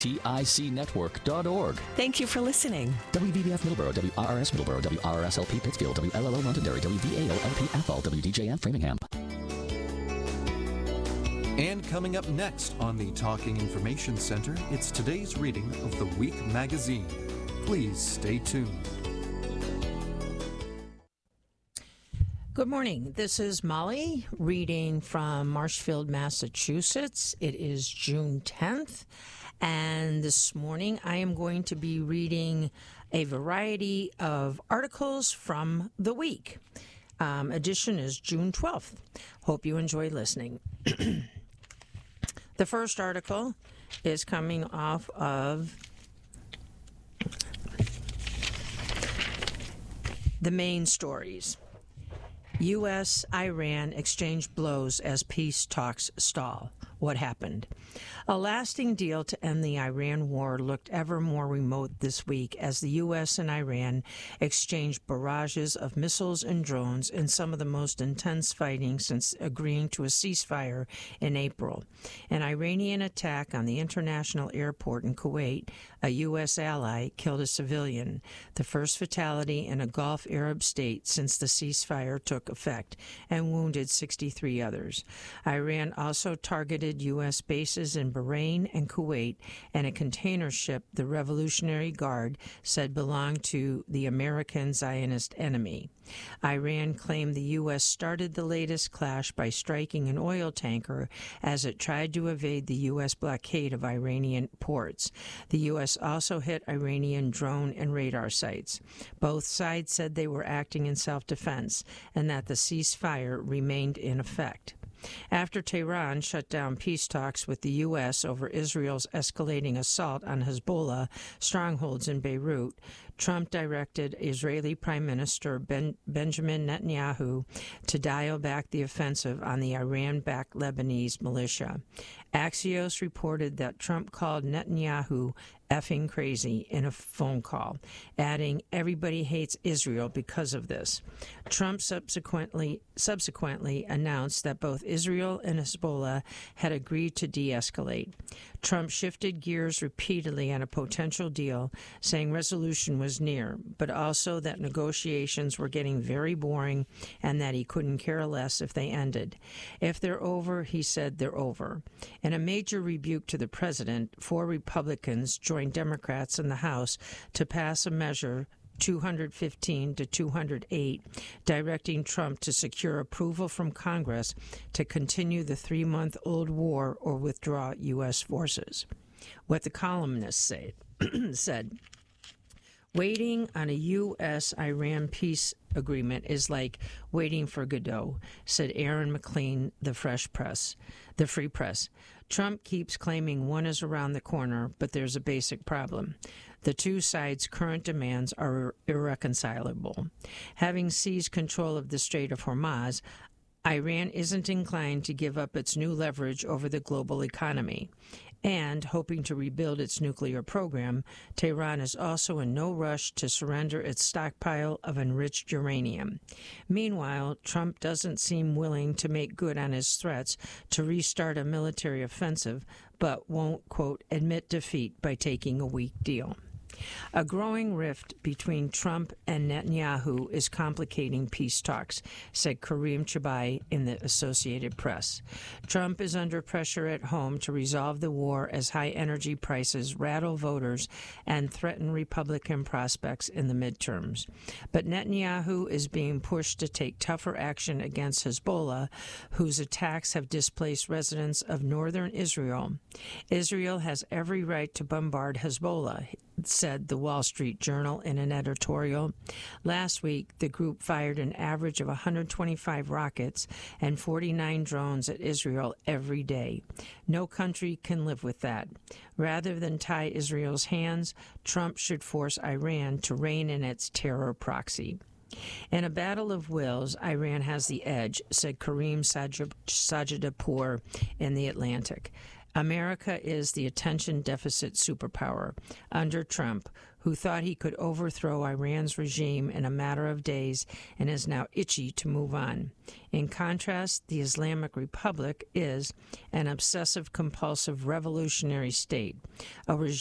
TICnetwork.org. Thank you for listening. WVBF Middleborough, WRRS Middleborough, WRRSLP Pittsfield, WLLO Londonderry, WVAOLP Athol, WDJM Framingham. And coming up next on the Talking Information Center, it's today's reading of the Week magazine. Please stay tuned. Good morning. This is Molly reading from Marshfield, Massachusetts. It is June 10th, and this morning I am going to be reading a variety of articles from the week. Edition is June 12th. Hope you enjoy listening. The first article is coming off of the main stories. U.S.-Iran exchange blows as peace talks stall. What happened? A lasting deal to end the Iran war looked ever more remote this week as the U.S. and Iran exchanged barrages of missiles and drones in some of the most intense fighting since agreeing to a ceasefire in April. An Iranian attack on the international airport in Kuwait, a U.S. ally, killed a civilian, the first fatality in a Gulf Arab state since the ceasefire took effect, and wounded 63 others. Iran also targeted U.S. bases in Bahrain and Kuwait, and a container ship the Revolutionary Guard said belonged to the American Zionist enemy. Iran claimed the U.S. started the latest clash by striking an oil tanker as it tried to evade the U.S. blockade of Iranian ports. The U.S. also hit Iranian drone and radar sites. Both sides said they were acting in self-defense and that the ceasefire remained in effect. After Tehran shut down peace talks with the U.S. over Israel's escalating assault on Hezbollah strongholds in Beirut, Trump directed Israeli Prime Minister Benjamin Netanyahu to dial back the offensive on the Iran-backed Lebanese militia. Axios reported that Trump called Netanyahu effing crazy in a phone call, adding, "Everybody hates Israel because of this." Trump subsequently announced that both Israel and Hezbollah had agreed to de-escalate. Trump shifted gears repeatedly on a potential deal, saying resolution was near, but also that negotiations were getting very boring and that he couldn't care less if they ended. If they're over, he said, they're over. In a major rebuke to the president, 4 Republicans joined Democrats in the House to pass a measure 215 to 208, directing Trump to secure approval from Congress to continue the 3-month-old war or withdraw U.S. forces. What the columnist said, waiting on a U.S.-Iran peace agreement is like waiting for Godot, said Aaron McLean, the Free Press. Trump keeps claiming one is around the corner, but there's a basic problem. The two sides' current demands are irreconcilable. Having seized control of the Strait of Hormuz, Iran isn't inclined to give up its new leverage over the global economy. And, hoping to rebuild its nuclear program, Tehran is also in no rush to surrender its stockpile of enriched uranium. Meanwhile, Trump doesn't seem willing to make good on his threats to restart a military offensive, but won't, quote, admit defeat by taking a weak deal. A growing rift between Trump and Netanyahu is complicating peace talks, said Kareem Chabai in the Associated Press. Trump is under pressure at home to resolve the war as high energy prices rattle voters and threaten Republican prospects in the midterms. But Netanyahu is being pushed to take tougher action against Hezbollah, whose attacks have displaced residents of northern Israel. Israel has every right to bombard Hezbollah, said the Wall Street Journal in an editorial. Last week, the group fired an average of 125 rockets and 49 drones at Israel every day. No country can live with that. Rather than tie Israel's hands, Trump should force Iran to rein in its terror proxy. In a battle of wills, Iran has the edge, said Kareem Sajidpour in The Atlantic. America is the attention deficit superpower under Trump, who thought he could overthrow Iran's regime in a matter of days and is now itchy to move on. In contrast, the Islamic Republic is an obsessive-compulsive revolutionary state, a regime